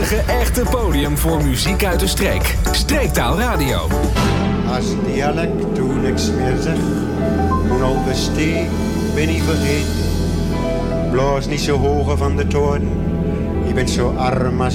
enige echte podium voor muziek uit de streek. Streektaal Radio. Als dialect toen niks meer zeg, nou besteed, ben niet vergeten. Blaas niet zo hoog van de toren, je bent zo arm als